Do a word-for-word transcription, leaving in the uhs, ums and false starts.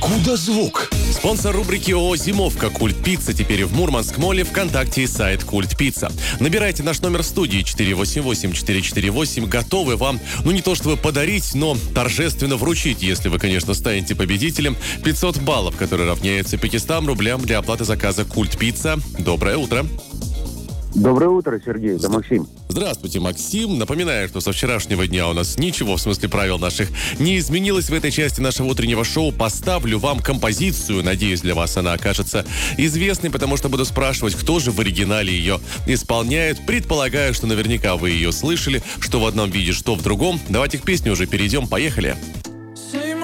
Откуда звук? Спонсор рубрики ООО «Зимовка» Культ Пицца теперь в Мурманск-молле, ВКонтакте и сайт Культ Пицца. Набирайте наш номер в студии четыре восемь восемь четыре четыре восемь. Готовы вам, ну не то чтобы подарить, но торжественно вручить, если вы, конечно, станете победителем, пятьсот баллов, которые равняются пятистам рублям для оплаты заказа Культ Пицца. Доброе утро. Доброе утро, Сергей. Это Максим. Здравствуйте, Максим. Напоминаю, что со вчерашнего дня у нас ничего, в смысле правил наших, не изменилось в этой части нашего утреннего шоу. Поставлю вам композицию. Надеюсь, для вас она окажется известной, потому что буду спрашивать, кто же в оригинале ее исполняет. Предполагаю, что наверняка вы ее слышали, что в одном виде, что в другом. Давайте к песне уже перейдем. Поехали.